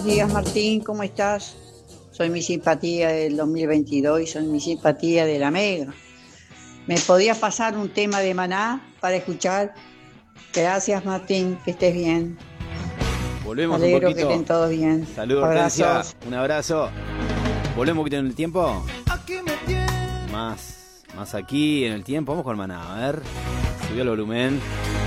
Buenos días, Martín, ¿cómo estás? Soy mi simpatía del 2022 y soy mi simpatía de la Mega. ¿Me podías pasar un tema de Maná para escuchar? Gracias, Martín, que estés bien. Me Volvemos un alegro que poquito. estén todos bien. Saludos, Hortensia. Abrazos. Un abrazo. Volvemos un poquito en el tiempo. Más aquí en el tiempo. Vamos con Maná, a ver. Subió el volumen.